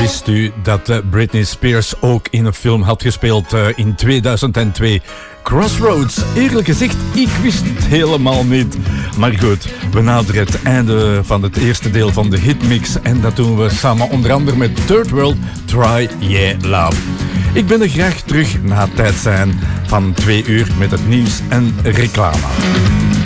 Wist u dat Britney Spears ook in een film had gespeeld in 2002? Crossroads, eerlijk gezegd, ik wist het helemaal niet. Maar goed, we naderen het einde van het eerste deel van de hitmix. En dat doen we samen onder andere met Third World, Try Yeah Love. Ik ben er graag terug na het tijd zijn van 2 uur met het nieuws en reclame.